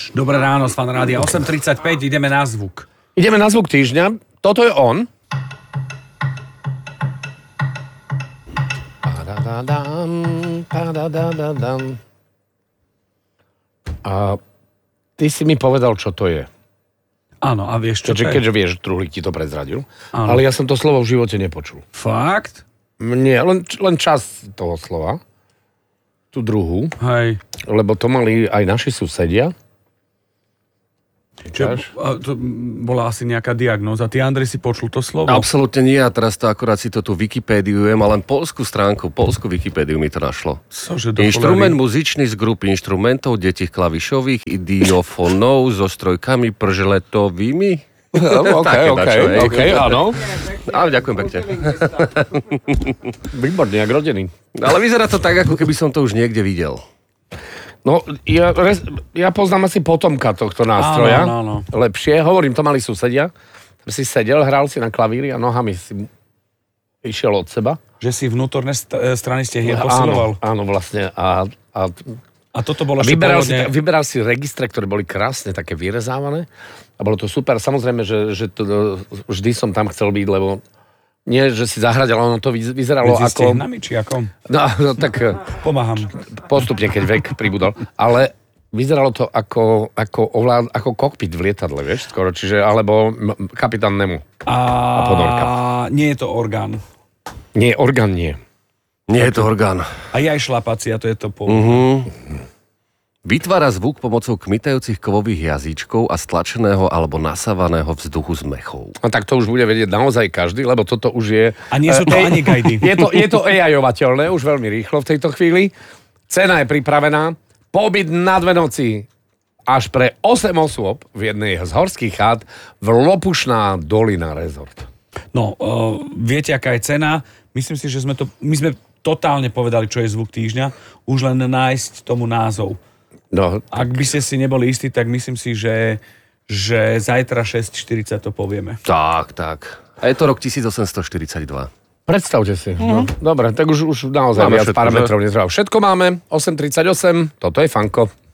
Dobré ráno z Fan Rádia 8.35, ideme na zvuk. Ideme na zvuk týždňa. Toto je on. A ty si mi povedal, čo to je. Áno, a vieš, čo to je? Keďže vieš, Truhlík ti to prezradil. Áno. Ale ja som to slovo v živote nepočul. Fakt? Nie, len čas toho slova. Tú druhú. Hej. Lebo to mali aj naši susedia. To bola asi nejaká diagnóza. Ty, Andrej, si počul to slovo? Absolútne nie, a teraz to akorát si to tu Wikipédiujem, ale len polskú stránku, polskú Wikipédiu mi to našlo. Inštrument muzičný z grupy inštrumentov detích klavišových idiofónov so strojkami prželetovými. OK, áno. Áno, ďakujem pekne. Výborný, jak rodený. Ale vyzerá to tak, ako keby som to už niekde videl. No, ja poznám asi potomka tohto nástroja. Áno. Lepšie. Hovorím, to mali susedia. Si sedel, hral si na klavíri a nohami si išiel od seba. Že si vnútorné strany stehien posiloval. Áno, vlastne. A toto bolo vyberal si registre, ktoré boli krásne, také vyrezávané. A bolo to super. Samozrejme, že to, vždy som tam chcel byť, lebo nie, že si zahrať, ale ono to vyzeralo medzi ako... stehnami, či ako? No tak... Pomáham. Postupne, keď vek pribudol. Ale vyzeralo to ako kokpit v lietadle, vieš, skoro. Čiže, alebo kapitán Nemo. A ponorka. Nie je to orgán. Nie, orgán nie. Nie je to orgán. A je aj šlapacia, to je to pôvodné. Vytvára zvuk pomocou kmitajúcich kovových jazyčkov a stlačeného alebo nasávaného vzduchu z mechov. A tak to už bude vedieť naozaj každý, lebo toto už je... A nie sú to ani gajdy. Je to AI-ovateľné už veľmi rýchlo v tejto chvíli. Cena je pripravená. Pobyt na 2 noci až pre 8 osôb v jednej z horských chát v Lopušná dolina rezort. No, viete, aká je cena? Myslím si, že my sme totálne povedali, čo je zvuk týždňa. Už len nájsť tomu názov. No, ak by ste si neboli istí, tak myslím si, že zajtra 6.40 to povieme. Tak. A je to rok 1842. Predstavte si. No, dobre, tak už naozaj máme viac parametrov netreba. Všetko máme. 8.38, toto je Fanko.